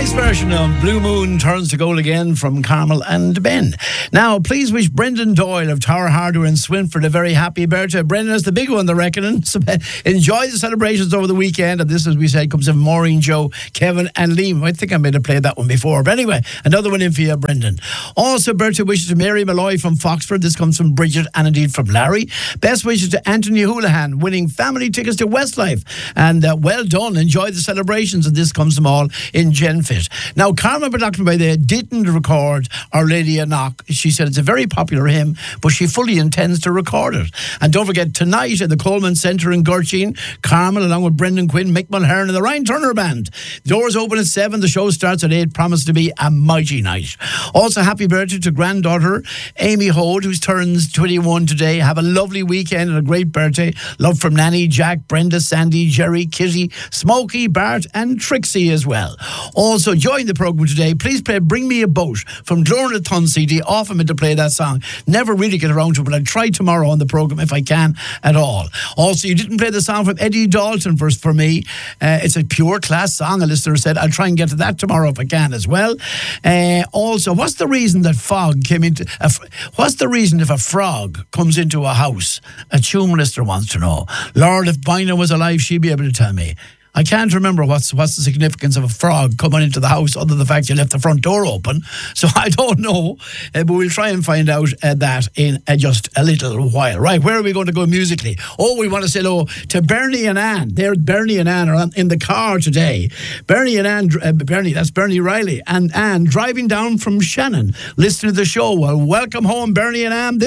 Nice version of Blue Moon Turns to Gold Again from Carmel and Ben. Now, please wish Brendan Doyle of Tower Hardware in Swinford a very happy birthday. Brendan is the big one, the reckoning. So enjoy the celebrations over the weekend. And this, as we said, comes from Maureen, Joe, Kevin and Liam. I think I may have played that one before. But anyway, another one in for you, Brendan. Also, birthday wishes to Mary Malloy from Foxford. This comes from Bridget and indeed from Larry. Best wishes to Anthony Houlihan, winning family tickets to Westlife. And well done. Enjoy the celebrations. And this comes from all in Genfit. Now, Carmen Production, by the way, didn't record Our Lady of Knock. She said it's a very popular hymn, but she fully intends to record it. And don't forget, tonight at the Coleman Centre in Gurteen, Carmen, along with Brendan Quinn, Mick Mulhern and the Ryan Turner Band. Doors open at 7. The show starts at 8. Promised to be a mighty night. Also, happy birthday to granddaughter Amy Hode, who turns 21 today. Have a lovely weekend and a great birthday. Love from Nanny, Jack, Brenda, Sandy, Jerry, Kitty, Smokey, Bart and Trixie as well. Also, join the programme today. Please play Bring Me a Boat from Glorna Thun CD. Often meant to play that song. Never really get around to it, but I'll try tomorrow on the programme if I can at all. Also, you didn't play the song from Eddie Dalton for me. It's a pure class song, a listener said. I'll try and get to that tomorrow if I can as well. Also, what's the reason that fog came into... what's the reason if a frog comes into a house? A tune listener wants to know. Lord, if Bina was alive, she'd be able to tell me. I can't remember what's the significance of a frog coming into the house other than the fact you left the front door open. So I don't know, but we'll try and find out that in just a little while. Right, where are we going to go musically? Oh, we want to say hello to Bernie and Ann. Bernie and Ann are in the car today. Bernie and Ann, that's Bernie Riley, and Ann driving down from Shannon, listening to the show. Well, welcome home, Bernie and Ann.